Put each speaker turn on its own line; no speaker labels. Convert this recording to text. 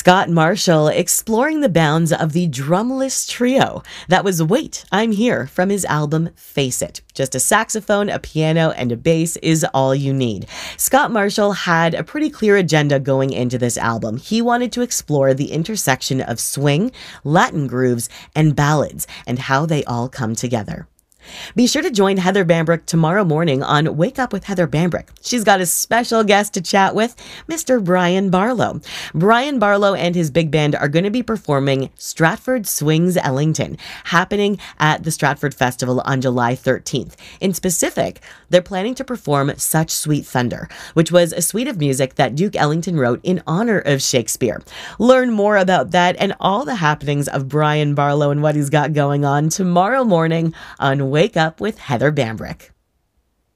Scott Marshall exploring the bounds of the drumless trio. That was Wait, I'm Here from his album Face It. Just a saxophone, a piano, and a bass is all you need. Scott Marshall had a pretty clear agenda going into this album. He wanted to explore the intersection of swing, Latin grooves, and ballads, and how they all come together. Be sure to join Heather Bambrick tomorrow morning on Wake Up with Heather Bambrick. She's got a special guest to chat with, Mr. Brian Barlow. Brian Barlow and his big band are going to be performing Stratford Swings Ellington, happening at the Stratford Festival on July 13th. In specific, they're planning to perform Such Sweet Thunder, which was a suite of music that Duke Ellington wrote in honor of Shakespeare. Learn more about that and all the happenings of Brian Barlow and what he's got going on tomorrow morning on Wake Up with Heather Bambrick.